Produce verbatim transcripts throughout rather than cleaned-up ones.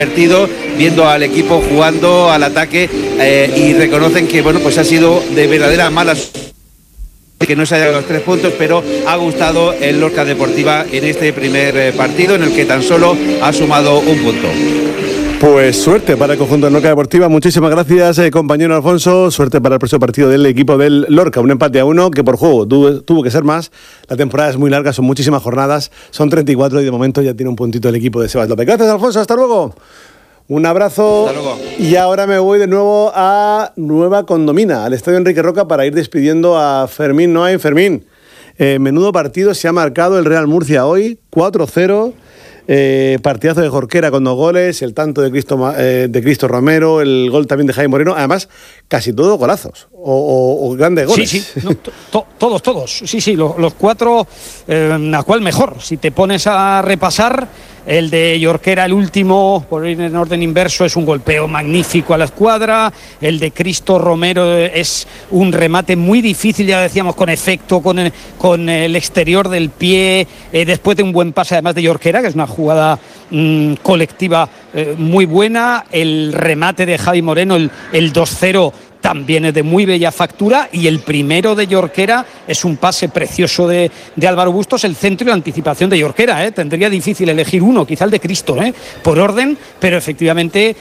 divertido viendo al equipo jugando al ataque eh, y reconocen que bueno pues ha sido de verdadera mala que no se haya los tres puntos, pero ha gustado el Lorca Deportiva en este primer eh, partido en el que tan solo ha sumado un punto. Pues suerte para el conjunto de Lorca Deportiva. Muchísimas gracias, eh, compañero Alfonso. Suerte para el próximo partido del equipo del Lorca. Un empate a uno que por juego tuvo, tuvo que ser más. La temporada es muy larga, son muchísimas jornadas. Son treinta y cuatro y de momento ya tiene un puntito el equipo de Sebas López. Gracias, Alfonso. Hasta luego. Un abrazo. Hasta luego. Y ahora me voy de nuevo a Nueva Condomina, al Estadio Enrique Roca, para ir despidiendo a Fermín Noain. Fermín, eh, menudo partido se ha marcado el Real Murcia hoy. cuatro cero. Eh, partidazo de Jorquera con dos goles, el tanto de Cristo, eh, de Cristo Romero, el gol también de Javi Moreno, además casi todos golazos o, o, o grandes goles. Sí, sí, no, to, todos, todos, sí, sí, los, los cuatro, eh, ¿a cuál mejor? Si te pones a repasar, el de Jorquera, el último, por ir en orden inverso, es un golpeo magnífico a la escuadra. El de Cristo Romero es un remate muy difícil, ya decíamos, con efecto, con el, con el exterior del pie, eh, después de un buen pase además de Jorquera, que es una jugada mmm, colectiva eh, muy buena. El remate de Javi Moreno, el, el dos cero, también es de muy bella factura, y el primero de Jorquera es un pase precioso de, de Álvaro Bustos, el centro y la anticipación de Jorquera, ¿eh? Tendría difícil elegir uno, quizá el de Cristo, ¿eh? por orden, pero efectivamente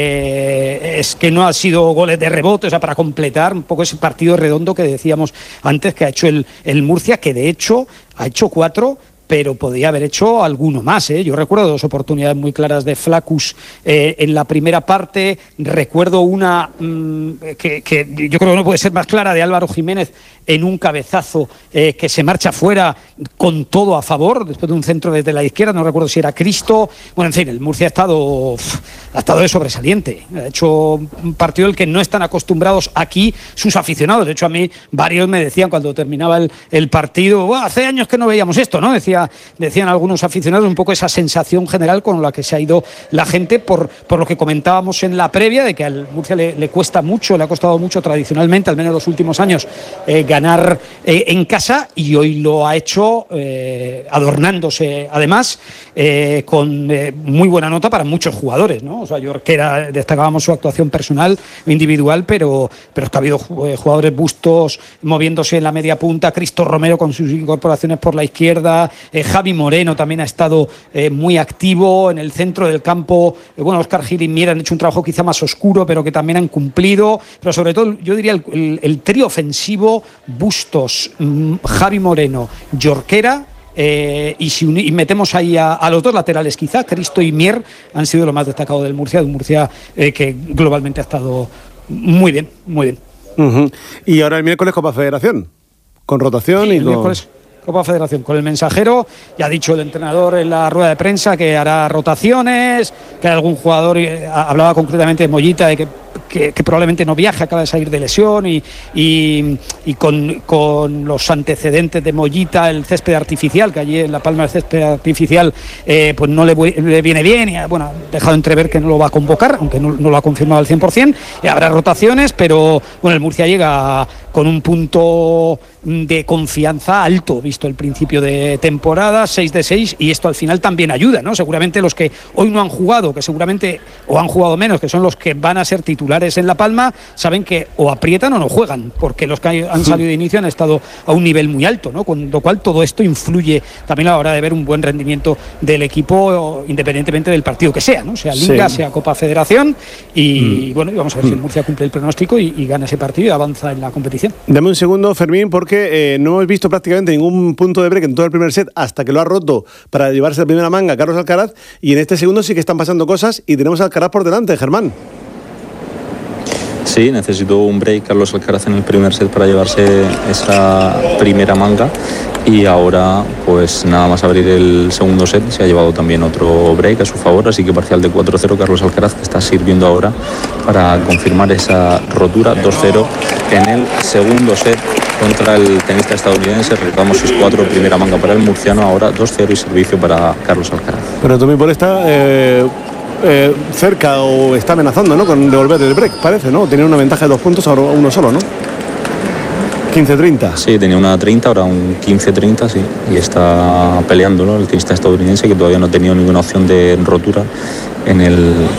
eh, es que no ha sido goles de rebote, o sea, para completar un poco ese partido redondo que decíamos antes que ha hecho el, el Murcia, que de hecho ha hecho cuatro, pero podía haber hecho alguno más, ¿eh? Yo recuerdo dos oportunidades muy claras de Flaccus eh, en la primera parte. Recuerdo una mmm, que, que yo creo que no puede ser más clara, de Álvaro Jiménez en un cabezazo eh, que se marcha fuera con todo a favor, después de un centro desde la izquierda, no recuerdo si era Cristo. Bueno, en fin, el Murcia ha estado, ha estado de sobresaliente. Ha hecho un partido del que no están acostumbrados aquí sus aficionados. De hecho, a mí varios me decían cuando terminaba el, el partido, hace años que no veíamos esto, ¿no? Decía Decían algunos aficionados un poco esa sensación general con la que se ha ido la gente por, por lo que comentábamos en la previa, de que al Murcia le, le cuesta mucho, le ha costado mucho tradicionalmente, al menos en los últimos años, eh, ganar eh, en casa, y hoy lo ha hecho eh, adornándose además eh, con eh, muy buena nota para muchos jugadores, ¿no? O sea, Jorquera, destacábamos su actuación personal, individual, pero, pero es que ha habido jugadores, Bustos moviéndose en la media punta, Cristo Romero con sus incorporaciones por la izquierda, Eh, Javi Moreno también ha estado eh, muy activo en el centro del campo. Eh, bueno, Óscar Gil y Mier han hecho un trabajo quizá más oscuro, pero que también han cumplido. Pero sobre todo, yo diría el, el, el trío ofensivo: Bustos, mmm, Javi Moreno, Jorquera. Eh, y si uni- y metemos ahí a, a los dos laterales, quizá Cristo y Mier han sido lo más destacado del Murcia, de un Murcia eh, que globalmente ha estado muy bien, muy bien. Uh-huh. Y ahora el miércoles Copa Federación, con rotación sí, y el con... miércoles Copa Federación con el Mensajero. Ya ha dicho el entrenador en la rueda de prensa que hará rotaciones, que hay algún jugador, eh, hablaba concretamente de Mollita, de que, que, que probablemente no viaje, acaba de salir de lesión, y, y, y con, con los antecedentes de Mollita, el césped artificial, que allí en La Palma el césped artificial eh, pues no le, le viene bien, y bueno, ha dejado entrever que no lo va a convocar, aunque no, no lo ha confirmado al cien por ciento, y habrá rotaciones, pero bueno, el Murcia llega con un punto de confianza alto, visto el principio de temporada, seis de seis, y esto al final también ayuda, ¿no? Seguramente los que hoy no han jugado, que seguramente o han jugado menos, que son los que van a ser titulares en La Palma, saben que o aprietan o no juegan, porque los que han salido de inicio han estado a un nivel muy alto, ¿no? Con lo cual todo esto influye también a la hora de ver un buen rendimiento del equipo, independientemente del partido que sea, ¿no? Sea Liga, sí. sea Copa Federación, y mm. bueno, vamos a ver mm. si el Murcia cumple el pronóstico y, y gana ese partido y avanza en la competición. Dame un segundo, Fermín, porque que eh, no hemos visto prácticamente ningún punto de break en todo el primer set hasta que lo ha roto para llevarse la primera manga Carlos Alcaraz, y en este segundo sí que están pasando cosas y tenemos a Alcaraz por delante, Germán. Sí, necesitó un break Carlos Alcaraz en el primer set para llevarse esa primera manga, y ahora pues nada más abrir el segundo set se ha llevado también otro break a su favor, así que parcial de cuatro cero Carlos Alcaraz, que está sirviendo ahora para confirmar esa rotura. Dos cero en el segundo set contra el tenista estadounidense. Recordamos seis cuatro, primera manga para el murciano, ahora dos cero y servicio para Carlos Alcaraz. Pero Tommy Paul está eh, eh, cerca o está amenazando, ¿no?, con devolver el break, parece, ¿no? Tiene una ventaja de dos puntos, ahora uno solo, ¿no? quince treinta. Sí, tenía una treinta, ahora un quince treinta, sí. Y está peleando, ¿no? El tenista estadounidense, que todavía no ha tenido ninguna opción de rotura en el,